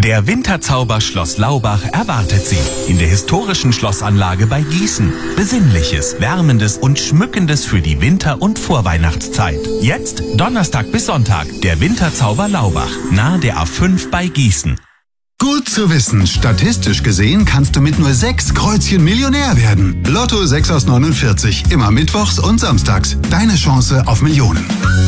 Der Winterzauber Schloss Laubach erwartet Sie in der historischen Schlossanlage bei Gießen. Besinnliches, Wärmendes und Schmückendes für die Winter- und Vorweihnachtszeit. Jetzt Donnerstag bis Sonntag, der Winterzauber Laubach, nahe der A5 bei Gießen. Gut zu wissen, statistisch gesehen kannst du mit nur 6 Kreuzchen Millionär werden. Lotto 6 aus 49, immer mittwochs und samstags. Deine Chance auf Millionen.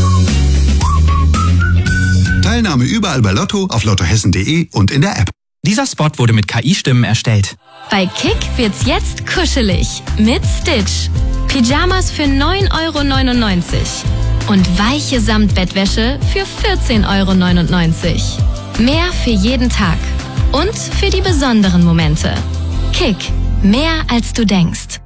Teilnahme überall bei Lotto, auf lottohessen.de und in der App. Dieser Spot wurde mit KI-Stimmen erstellt. Bei Kick wird's jetzt kuschelig mit Stitch. Pyjamas für 9,99 € und weiche Samtbettwäsche für 14,99 €. Mehr für jeden Tag und für die besonderen Momente. Kick, mehr als du denkst.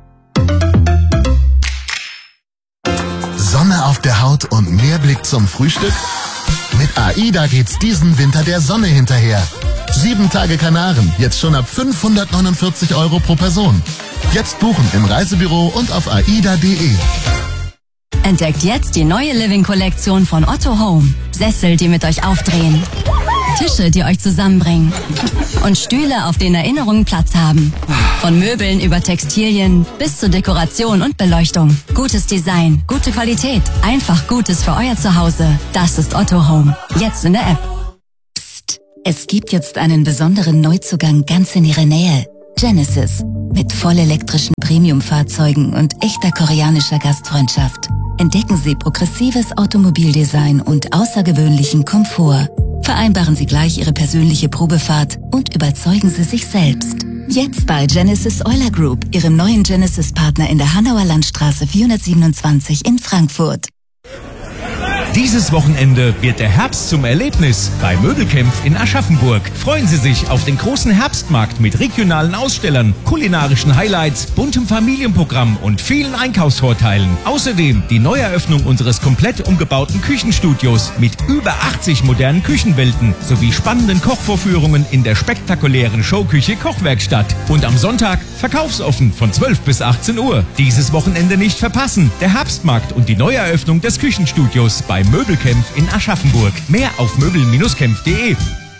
Sonne auf der Haut und mehr Blick zum Frühstück? Mit AIDA geht's diesen Winter der Sonne hinterher. 7 Tage Kanaren, jetzt schon ab 549 € pro Person. Jetzt buchen im Reisebüro und auf aida.de. Entdeckt jetzt die neue Living-Kollektion von Otto Home. Sessel, die mit euch aufdrehen. Tische, die euch zusammenbringen. Und Stühle, auf denen Erinnerungen Platz haben. Von Möbeln über Textilien bis zur Dekoration und Beleuchtung. Gutes Design, gute Qualität, einfach Gutes für euer Zuhause. Das ist Otto Home. Jetzt in der App. Psst, es gibt jetzt einen besonderen Neuzugang ganz in ihrer Nähe. Genesis. Mit vollelektrischen Premium-Fahrzeugen und echter koreanischer Gastfreundschaft. Entdecken Sie progressives Automobildesign und außergewöhnlichen Komfort. Vereinbaren Sie gleich Ihre persönliche Probefahrt und überzeugen Sie sich selbst. Jetzt bei Genesis Euler Group, Ihrem neuen Genesis-Partner in der Hanauer Landstraße 427 in Frankfurt. Dieses Wochenende wird der Herbst zum Erlebnis bei Möbelkämpf in Aschaffenburg. Freuen Sie sich auf den großen Herbstmarkt mit regionalen Ausstellern, kulinarischen Highlights, buntem Familienprogramm und vielen Einkaufsvorteilen. Außerdem die Neueröffnung unseres komplett umgebauten Küchenstudios mit über 80 modernen Küchenwelten sowie spannenden Kochvorführungen in der spektakulären Showküche Kochwerkstatt. Und am Sonntag verkaufsoffen von 12 bis 18 Uhr. Dieses Wochenende nicht verpassen. Der Herbstmarkt und die Neueröffnung des Küchenstudios bei Möbelkämpf in Aschaffenburg. Mehr auf möbel-kämpf.de.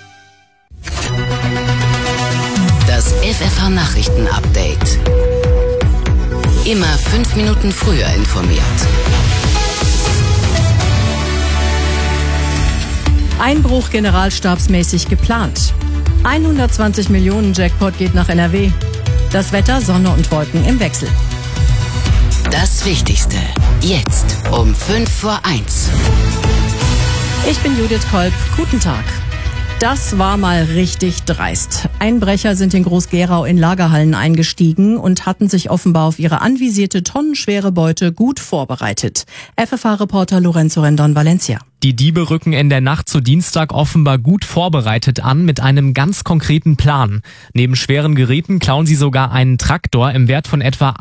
Das FFH-Nachrichten-Update. Immer 5 Minuten früher informiert. Einbruch generalstabsmäßig geplant. 120 Millionen Jackpot geht nach NRW. Das Wetter, Sonne und Wolken im Wechsel. Das Wichtigste. Jetzt um 1:05. Ich bin Judith Kolb. Guten Tag. Das war mal richtig dreist. Einbrecher sind in Groß-Gerau in Lagerhallen eingestiegen und hatten sich offenbar auf ihre anvisierte tonnenschwere Beute gut vorbereitet. FFH-Reporter Lorenzo Rendon-Valencia. Die Diebe rücken in der Nacht zu Dienstag offenbar gut vorbereitet an mit einem ganz konkreten Plan. Neben schweren Geräten klauen sie sogar einen Traktor im Wert von etwa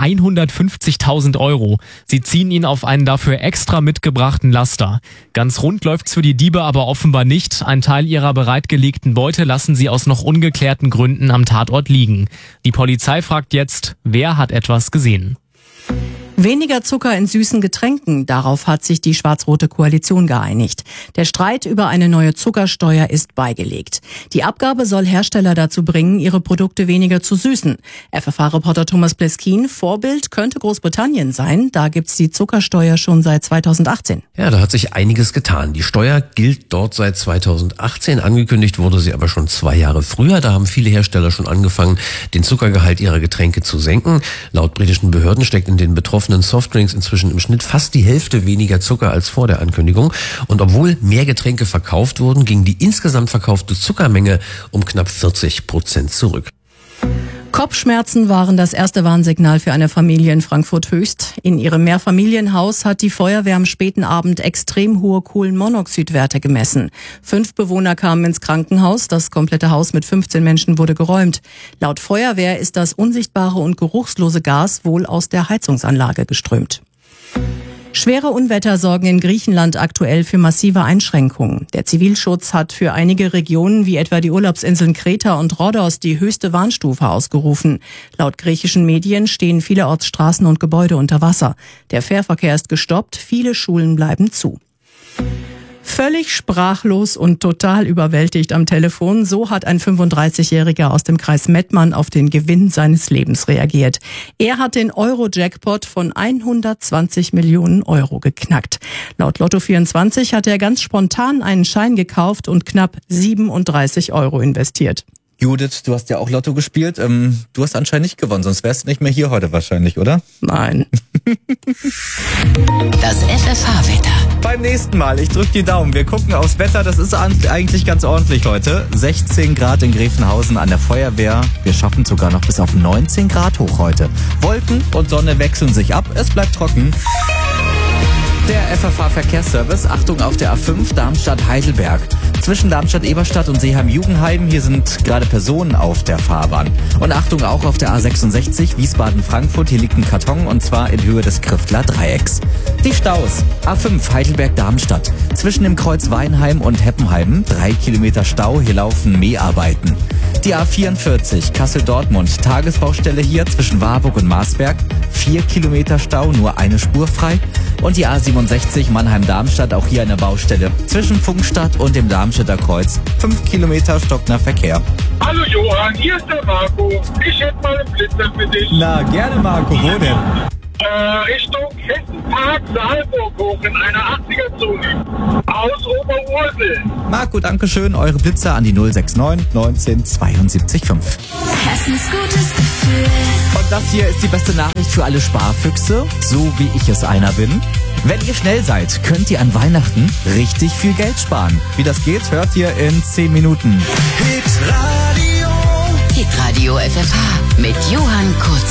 150.000 €. Sie ziehen ihn auf einen dafür extra mitgebrachten Laster. Ganz rund läuft's für die Diebe aber offenbar nicht. Ein Teil ihrer bereitgelegten Beute lassen sie aus noch ungeklärten Gründen am Tatort liegen. Die Polizei fragt jetzt, wer hat etwas gesehen? Weniger Zucker in süßen Getränken, darauf hat sich die schwarz-rote Koalition geeinigt. Der Streit über eine neue Zuckersteuer ist beigelegt. Die Abgabe soll Hersteller dazu bringen, ihre Produkte weniger zu süßen. FFH-Reporter Thomas Pleskin, Vorbild könnte Großbritannien sein. Da gibt's die Zuckersteuer schon seit 2018. Ja, da hat sich einiges getan. Die Steuer gilt dort seit 2018. Angekündigt wurde sie aber schon 2 Jahre früher. Da haben viele Hersteller schon angefangen, den Zuckergehalt ihrer Getränke zu senken. Laut britischen Behörden steckt in den betroffenen Softdrinks inzwischen im Schnitt fast die Hälfte weniger Zucker als vor der Ankündigung. Und obwohl mehr Getränke verkauft wurden, ging die insgesamt verkaufte Zuckermenge um knapp 40% zurück. Kopfschmerzen waren das erste Warnsignal für eine Familie in Frankfurt Höchst. In ihrem Mehrfamilienhaus hat die Feuerwehr am späten Abend extrem hohe Kohlenmonoxidwerte gemessen. 5 Bewohner kamen ins Krankenhaus. Das komplette Haus mit 15 Menschen wurde geräumt. Laut Feuerwehr ist das unsichtbare und geruchslose Gas wohl aus der Heizungsanlage geströmt. Schwere Unwetter sorgen in Griechenland aktuell für massive Einschränkungen. Der Zivilschutz hat für einige Regionen wie etwa die Urlaubsinseln Kreta und Rhodos die höchste Warnstufe ausgerufen. Laut griechischen Medien stehen vielerorts Straßen und Gebäude unter Wasser. Der Fährverkehr ist gestoppt, viele Schulen bleiben zu. Völlig sprachlos und total überwältigt am Telefon. So hat ein 35-Jähriger aus dem Kreis Mettmann auf den Gewinn seines Lebens reagiert. Er hat den Euro-Jackpot von 120 Millionen Euro geknackt. Laut Lotto24 hat er ganz spontan einen Schein gekauft und knapp 37 Euro investiert. Judith, du hast ja auch Lotto gespielt. Du hast anscheinend nicht gewonnen, sonst wärst du nicht mehr hier heute wahrscheinlich, oder? Nein. Das FFH-Wetter. Beim nächsten Mal, ich drück die Daumen. Wir gucken aufs Wetter, das ist eigentlich ganz ordentlich heute. 16 Grad in Gräfenhausen an der Feuerwehr. Wir schaffen sogar noch bis auf 19 Grad hoch heute. Wolken und Sonne wechseln sich ab, es bleibt trocken. Der FFH-Verkehrsservice, Achtung auf der A5 Darmstadt-Heidelberg. Zwischen Darmstadt-Eberstadt und Seeheim-Jugendheim, hier sind gerade Personen auf der Fahrbahn. Und Achtung auch auf der A66 Wiesbaden-Frankfurt, hier liegt ein Karton und zwar in Höhe des Kriftler Dreiecks. Die Staus, A5 Heidelberg-Darmstadt. Zwischen dem Kreuz Weinheim und Heppenheim 3 Kilometer Stau, hier laufen Mäharbeiten. Die A44 Kassel-Dortmund, Tagesbaustelle hier zwischen Warburg und Marsberg, 4 Kilometer Stau, nur eine Spur frei. Und die A67 Mannheim-Darmstadt, auch hier eine Baustelle zwischen Funkstadt und dem Darmstädter Kreuz, 5 Kilometer stockender Verkehr. Hallo Johann, hier ist der Marco. Ich hätte mal einen Blitzer für dich. Na, gerne Marco, wo denn? Richtung Hessenpark, Saalburg hoch in einer 80er-Zone. Aus Oberursel. Marco, dankeschön. Eure Blitzer an die 069 19 72 5. Hessens gutes Gefühl. Und das hier ist die beste Nachricht für alle Sparfüchse, so wie ich es einer bin. Wenn ihr schnell seid, könnt ihr an Weihnachten richtig viel Geld sparen. Wie das geht, hört ihr in 10 Minuten. Hitradio FFH mit Johann Kurz.